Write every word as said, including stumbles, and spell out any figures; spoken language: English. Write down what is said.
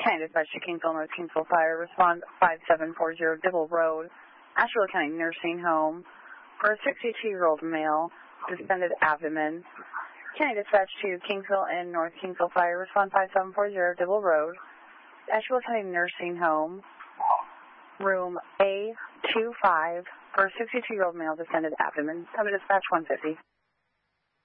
County Dispatch to Kingsville, North Kingsville Fire. Respond five seven four zero Dibble Road, Asheville County Nursing Home for a sixty-two-year-old male, distended abdomen. County Dispatch to Kingsville and North Kingsville Fire. Respond five seven four zero Dibble Road, Asheville County Nursing Home, room A two five for a sixty-two-year-old male, distended abdomen. County Dispatch one fifty.